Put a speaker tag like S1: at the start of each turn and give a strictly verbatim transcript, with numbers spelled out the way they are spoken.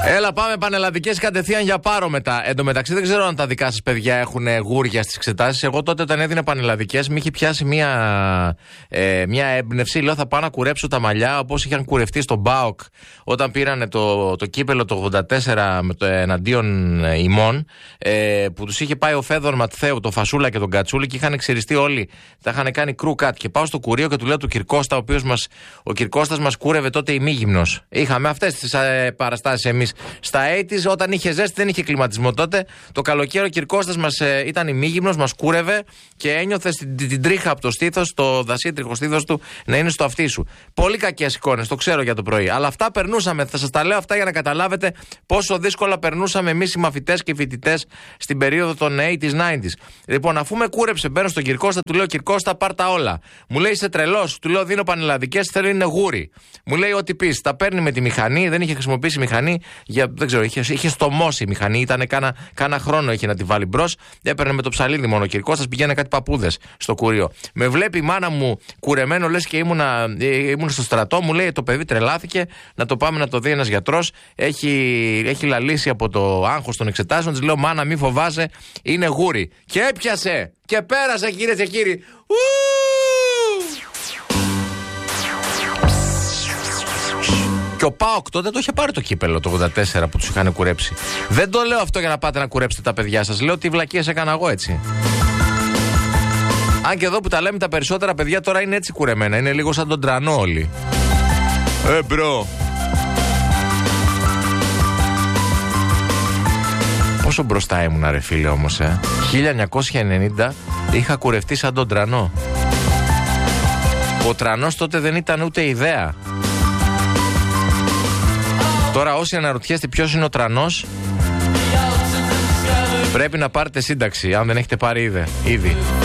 S1: Έλα, πάμε πανελλαδικές κατευθείαν για Πάρο μετά. Εν τω μεταξύ, δεν ξέρω αν τα δικά σας παιδιά έχουν γούρια στις εξετάσεις. Εγώ τότε, όταν έδινα πανελλαδικές, με είχε πιάσει μία, ε, μία έμπνευση. Λέω, θα πάω να κουρέψω τα μαλλιά όπως είχαν κουρευτεί στον ΠΑΟΚ όταν πήρανε το, το κύπελο το ογδόντα τέσσερα με το εναντίον ημών. Ε, που τους είχε πάει ο Φέδωρ Ματθαίου, το Φασούλα και τον Κατσούλη και είχαν εξυριστεί όλοι. Τα είχαν κάνει κρου κατ. Και πάω στο κουρίο και του λέω του Κυρκώστα, ο οποίος μας, ο Κυρκώστας μας κούρευε τότε ημίγυμνος. Είχαμε αυτές τις ε, παραστάσεις εμείς. Στα ογδόντα, όταν είχε ζέστη, δεν είχε κλιματισμό τότε. Το καλοκαίρι ο Κυρκώστας μας ε, ήταν ημίγυμνος, μας κούρευε και ένιωθε την, την, την τρίχα από το στήθος, το δασίτριχο στήθος του να είναι στο αυτί σου. Πολύ κακές εικόνες, το ξέρω για το πρωί. Αλλά αυτά περνούσαμε. Θα σας τα λέω αυτά για να καταλάβετε πόσο δύσκολα περνούσαμε εμείς οι μαθητές και οι φοιτητές στην περίοδο των ογδόντα ενενήντα. Λοιπόν, αφού με κούρεψε, μπαίνω στον Κυρκώστα, του λέω Κυρκώστα, πάρ' τα όλα. Μου λέει είσαι τρελός, του λέω δίνω πανελλαδικές, θέλω είναι γούρι. Μου λέει ό,τι πεις. Τα παίρνει με τη μηχανή, δεν είχε χρησιμοποιήσει μηχανή. Για, δεν ξέρω, είχε, είχε στομώσει η μηχανή, ήταν κάνα, κάνα χρόνο είχε να τη βάλει μπρος. Έπαιρνε με το ψαλίδι μόνο ο Κυρκώστας, πηγαίνε κάτι παππούδες στο κουρίο. Με βλέπει η μάνα μου κουρεμένο, λες και ήμουνα, ήμουν στο στρατό, μου λέει το παιδί τρελάθηκε, να το πάμε να το δει ένας γιατρός. Έχει, έχει λαλήσει από το άγχος των εξετάσεων. Της λέω μάνα, μη φοβάσαι, είναι γούρι. Και έπιασε και πέρασε, κυρίες και κύριοι. Και ο ΠΑΟΚ τότε το είχε πάρει το κύπελο το ογδόντα τέσσερα που τους είχαν κουρέψει. Δεν το λέω αυτό για να πάτε να κουρέψετε τα παιδιά σας. Λέω τι βλακίες έκανα εγώ έτσι. Αν και εδώ που τα λέμε τα περισσότερα παιδιά τώρα είναι έτσι κουρεμένα. Είναι λίγο σαν τον τρανό όλοι. Ε μπρο. Πόσο μπροστά ήμουνα ρε φίλε όμως ε. χίλια εννιακόσια ενενήντα είχα κουρευτεί σαν τον τρανό. Ο τρανός τότε δεν ήταν ούτε ιδέα. Τώρα όσοι αναρωτιέστε ποιος είναι ο τρανός, πρέπει να πάρετε σύνταξη, αν δεν έχετε πάρει ήδη.